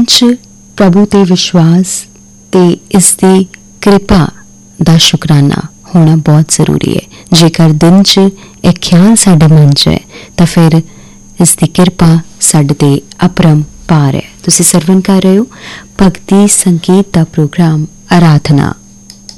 'ਚ ਪ੍ਰਭੂ ਤੇ ਵਿਸ਼ਵਾਸ ਤੇ ਇਸ ਦੀ ਕਿਰਪਾ ਦਾ ਸ਼ੁਕਰਾਨਾ ਹੋਣਾ ਬਹੁਤ ਜ਼ਰੂਰੀ ਹੈ। ਜੇਕਰ ਦਿਨ 'ਚ ਇਹ ਖਿਆਲ ਸਾਡੇ ਮਨ 'ਚ ਹੈ ਤਾਂ ਫਿਰ ਇਸ ਦੀ ਕਿਰਪਾ ਸਾਡੇ 'ਤੇ ਅਪਰੰਪਾਰ ਹੈ। ਤੁਸੀਂ ਸਰਵਨ ਕਰ ਰਹੇ ਹੋ ਭਗਤੀ ਸੰਗੀਤ ਦਾ ਪ੍ਰੋਗਰਾਮ ਆਰਾਧਨਾ।